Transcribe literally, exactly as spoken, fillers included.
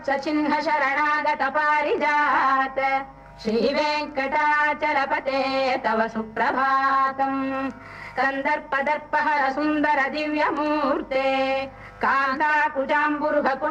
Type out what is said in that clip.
वत्सचिह्न शरणागत पारिजात श्रीवेङ्कटाचलपते तव सुप्रभातम् कन्दर्पदर्पहर सुन्दर दिव्यमूर्ते कान्ताकुजाम्बुरुह